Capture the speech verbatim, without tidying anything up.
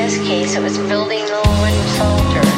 this case, it was building little wooden soldiers.